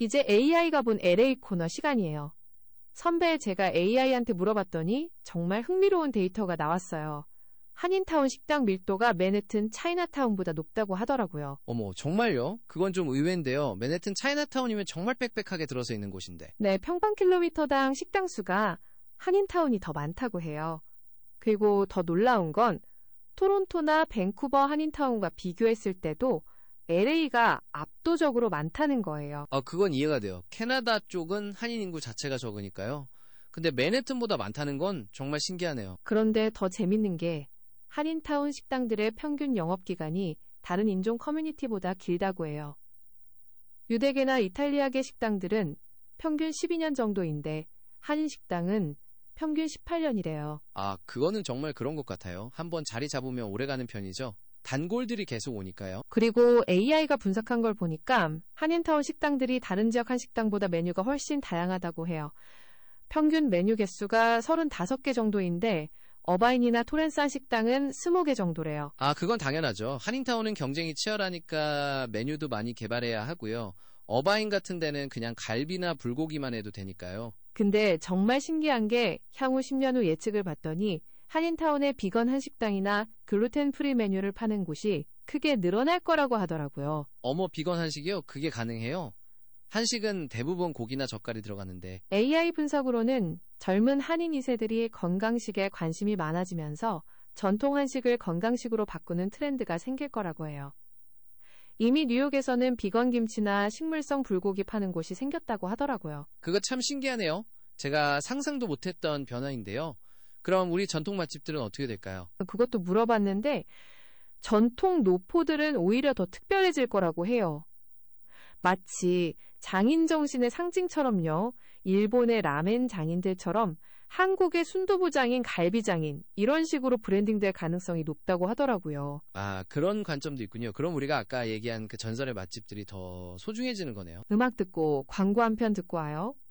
이제 AI가 본 LA 코너 시간이에요. 선배, 제가 AI한테 물어봤더니 정말 흥미로운 데이터가 나왔어요. 한인타운 식당 밀도가 맨해튼 차이나타운보다 높다고 하더라고요. 어머, 정말요? 그건 좀 의외인데요. 맨해튼 차이나타운이면 정말 빽빽하게 들어서 있는 곳인데. 네, 평방킬로미터당 식당 수가 한인타운이 더 많다고 해요. 그리고 더 놀라운 건 토론토나 밴쿠버 한인타운과 비교했을 때도 LA가 압도적으로 많다는 거예요. 그건 이해가 돼요. 캐나다 쪽은 한인 인구 자체가 적으니까요. 근데 맨해튼보다 많다는 건 정말 신기하네요. 그런데 더 재밌는 게 한인타운 식당들의 평균 영업기간이 다른 인종 커뮤니티보다 길다고 해요. 유대계나 이탈리아계 식당들은 평균 12년 정도인데 한인 식당은 평균 18년이래요. 그거는 정말 그런 것 같아요. 한번 자리 잡으면 오래가는 편이죠. 단골들이 계속 오니까요. 그리고 AI가 분석한 걸 보니까 한인타운 식당들이 다른 지역 한식당보다 메뉴가 훨씬 다양하다고 해요. 평균 메뉴 개수가 35개 정도인데 어바인이나 토렌스 한식당은 20개 정도래요. 그건 당연하죠. 한인타운은 경쟁이 치열하니까 메뉴도 많이 개발해야 하고요. 어바인 같은 데는 그냥 갈비나 불고기만 해도 되니까요. 근데 정말 신기한 게 향후 10년 후 예측을 봤더니 한인타운의 비건 한식당이나 글루텐 프리 메뉴를 파는 곳이 크게 늘어날 거라고 하더라고요. 어머, 비건 한식이요? 그게 가능해요? 한식은 대부분 고기나 젓갈이 들어가는데. AI 분석으로는 젊은 한인 2세들이 건강식에 관심이 많아지면서 전통 한식을 건강식으로 바꾸는 트렌드가 생길 거라고 해요. 이미 뉴욕에서는 비건 김치나 식물성 불고기 파는 곳이 생겼다고 하더라고요. 그거 참 신기하네요. 제가 상상도 못했던 변화인데요. 그럼 우리 전통 맛집들은 어떻게 될까요? 그것도 물어봤는데 전통 노포들은 오히려 더 특별해질 거라고 해요. 마치 장인 정신의 상징처럼요. 일본의 라멘 장인들처럼 한국의 순두부 장인, 갈비 장인 이런 식으로 브랜딩될 가능성이 높다고 하더라고요. 그런 관점도 있군요. 그럼 우리가 아까 얘기한 그 전설의 맛집들이 더 소중해지는 거네요. 음악 듣고 광고 한 편 듣고 와요.